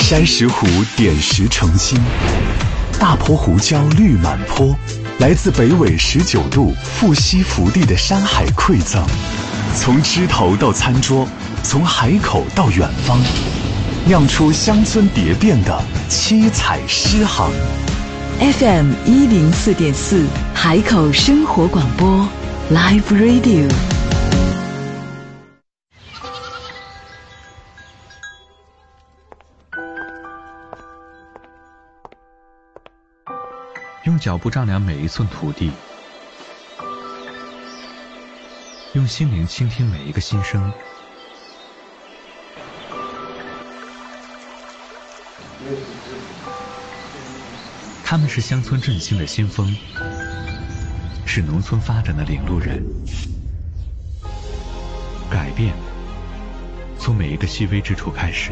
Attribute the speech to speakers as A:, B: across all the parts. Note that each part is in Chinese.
A: 筛石湖点石成金，大坡胡椒绿满坡，来自北纬19度富硒福地的山海馈赠，从枝头到餐桌，从海口到远方，酿出乡村蝶变的七彩诗行。
B: FM 104.4海口生活广播 Live Radio。
C: 用脚步丈量每一寸土地，用心灵倾听每一个心声。他们是乡村振兴的先锋，是农村发展的领路人。改变从每一个细微之处开始，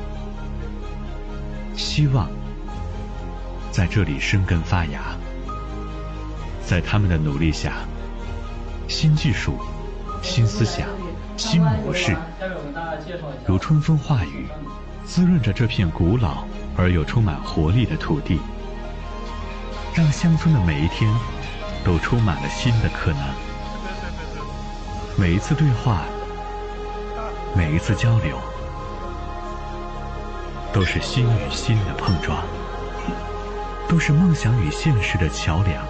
C: 希望在这里生根发芽。在他们的努力下，新技术、新思想、新模式如春风化雨，滋润着这片古老而又充满活力的土地，让乡村的每一天都充满了新的可能。每一次对话，每一次交流，都是心与心的碰撞，都是梦想与现实的桥梁。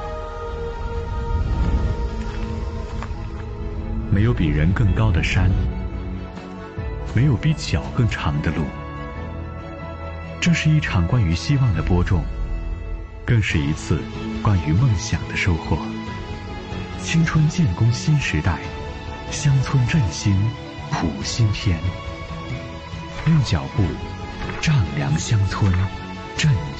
C: 没有比人更高的山，没有比脚更长的路。这是一场关于希望的播种，更是一次关于梦想的收获。青春建功新时代，乡村振兴谱新篇。用脚步丈量乡村，振